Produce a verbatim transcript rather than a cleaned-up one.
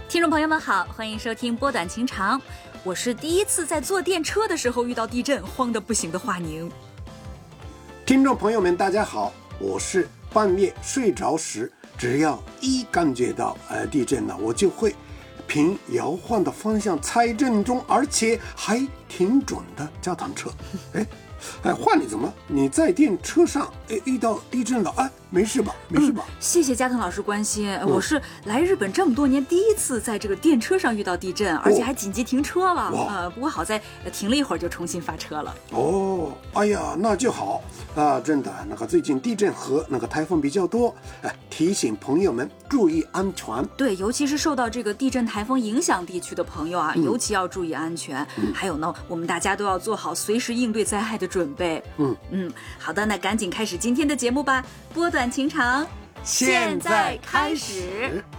听众朋友们好，欢迎收听波短情长，我是第一次在坐电车的时候遇到地震慌得不行的华宁。 听众朋友们大家好，我是半夜睡着时只要一感觉到呃地震了，我就会凭摇晃的方向猜正中，而且还挺准的交谈车。哎哎，华你怎么你在电车上哎遇到地震了？哎，没事吧？没事吧？ 嗯、谢谢加藤老师关心、嗯。我是来日本这么多年第一次在这个电车上遇到地震，而且还紧急停车了。呃，不过好在停了一会儿就重新发车了。 哦，哎呀，那就好啊！真的，那个最近地震和那个台风比较多，哎，提醒朋友们注意安全。 对，尤其是受到这个地震台风影响地区的朋友啊，嗯、尤其要注意安全。嗯、还有呢，我们大家都要做好随时应对灾害的准备。 嗯嗯，好的，那赶紧开始今天的节目吧。波短情长， 现在开始。